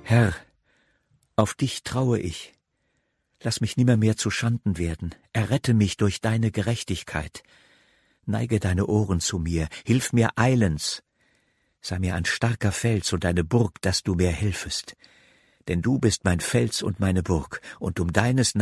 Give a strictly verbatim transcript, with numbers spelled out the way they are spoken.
Herr, auf dich traue ich. Lass mich nimmermehr zu Schanden werden, errette mich durch deine Gerechtigkeit. Neige deine Ohren zu mir, hilf mir eilends. Sei mir ein starker Fels und eine Burg, dass du mir helfest. Denn du bist mein Fels und meine Burg, und um deines